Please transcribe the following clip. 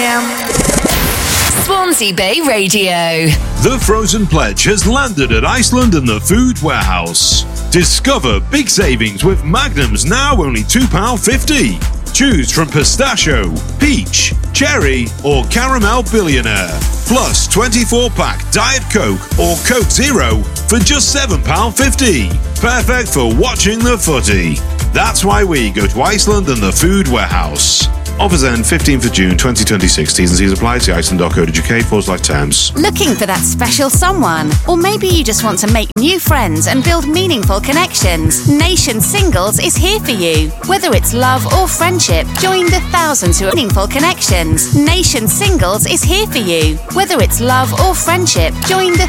am. Swansea Bay Radio. The Frozen Pledge has landed at Iceland and the Food Warehouse. Discover big savings with Magnums now only £2.50. Choose from pistachio, peach, cherry or caramel billionaire. Plus 24-pack Diet Coke or Coke Zero for just £7.50. Perfect for watching the footy. That's why we go to Iceland and the Food Warehouse. Offers end 15th of June 2026. T's and C's apply. See iceland.co.uk/terms. Looking for that special someone? Or maybe you just want to make new friends and build meaningful connections. Nation Singles is here for you. Whether it's love or friendship, join the thousands who are meaningful connections. Nation Singles is here for you. Whether it's love or friendship, join the